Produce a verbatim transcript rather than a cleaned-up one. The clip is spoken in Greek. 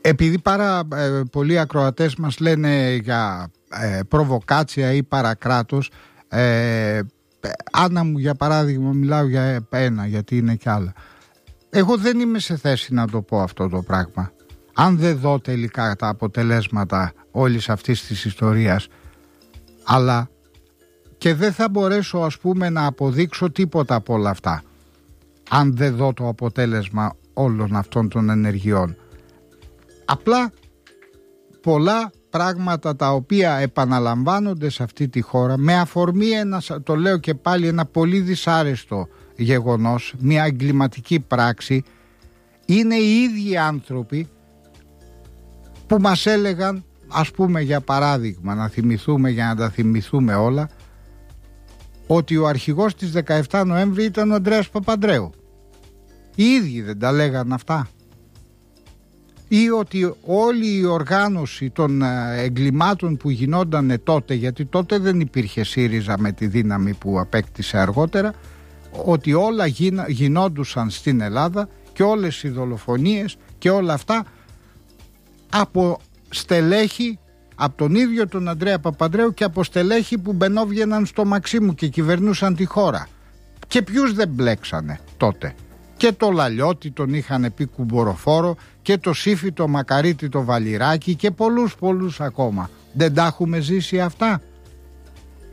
Επειδή πάρα ε, πολλοί ακροατές μας λένε για ε, προβοκάτσια ή παρακράτος, ε, Άννα μου για παράδειγμα, μιλάω για ένα γιατί είναι κι άλλα. Εγώ δεν είμαι σε θέση να το πω αυτό το πράγμα. Αν δεν δω τελικά τα αποτελέσματα όλης αυτής της ιστορίας, αλλά και δεν θα μπορέσω ας πούμε να αποδείξω τίποτα από όλα αυτά αν δεν δω το αποτέλεσμα όλων αυτών των ενεργειών. Απλά πολλά πράγματα τα οποία επαναλαμβάνονται σε αυτή τη χώρα με αφορμή ένα, το λέω και πάλι, ένα πολύ δυσάρεστο γεγονός, μια εγκληματική πράξη, είναι οι ίδιοι άνθρωποι που μας έλεγαν, ας πούμε για παράδειγμα, να θυμηθούμε για να τα θυμηθούμε όλα, ότι ο αρχηγός της δεκαεφτά Νοέμβρη ήταν ο Ανδρέας Παπανδρέου. Οι ίδιοι δεν τα λέγαν αυτά? Ή ότι όλη η οργάνωση των εγκλημάτων που γινόταν τότε, γιατί τότε δεν υπήρχε ΣΥΡΙΖΑ με τη δύναμη που απέκτησε αργότερα, ότι όλα γινά, γινόντουσαν στην Ελλάδα και όλες οι δολοφονίες και όλα αυτά από στελέχη, από τον ίδιο τον Ανδρέα Παπανδρέου και από στελέχη που μπαινόβγαιναν στο Μαξίμου και κυβερνούσαν τη χώρα. Και ποιους δεν μπλέξανε τότε? Και το Λαλιώτη τον είχαν πει κουμποροφόρο, και το Σύφη το Μακαρίτη το Βαλιράκι και πολλούς πολλούς ακόμα. Δεν τα έχουμε ζήσει αυτά?